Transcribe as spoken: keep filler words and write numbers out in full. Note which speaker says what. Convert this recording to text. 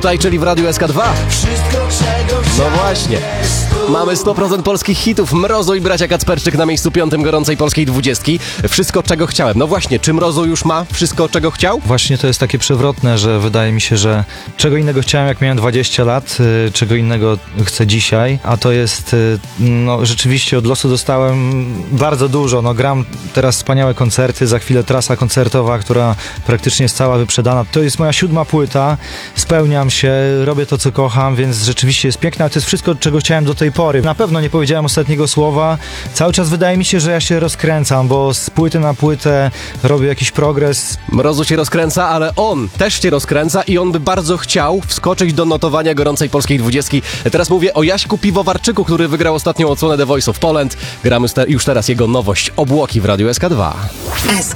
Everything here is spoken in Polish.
Speaker 1: Tutaj, czyli w Radiu S K dwa. No właśnie. Mamy sto procent polskich hitów. Mrozu i bracia Kacperczyk na miejscu piątym gorącej polskiej dwudziestki. Wszystko, czego chciałem. No właśnie, czy Mrozu już ma wszystko, czego chciał?
Speaker 2: Właśnie to jest takie przewrotne, że wydaje mi się, że czego innego chciałem, jak miałem dwadzieścia lat, y, czego innego chcę dzisiaj, a to jest, y, no rzeczywiście od losu dostałem bardzo dużo. No gram teraz wspaniałe koncerty, za chwilę trasa koncertowa, która praktycznie jest cała wyprzedana. To jest moja siódma płyta, spełniam się, robię to, co kocham, więc rzeczywiście jest piękne, ale to jest wszystko, czego chciałem do tej pory. Na pewno nie powiedziałem ostatniego słowa. Cały czas wydaje mi się, że ja się rozkręcam, bo z płyty na płytę robię jakiś progres.
Speaker 1: Mrozu się rozkręca, ale on też się rozkręca i on by bardzo chciał wskoczyć do notowania gorącej polskiej dwudziestki. Teraz mówię o Jaśku Piwowarczyku, który wygrał ostatnią odsłonę The Voice of Poland. Gramy już teraz jego nowość Obłoki w Radiu S K dwa.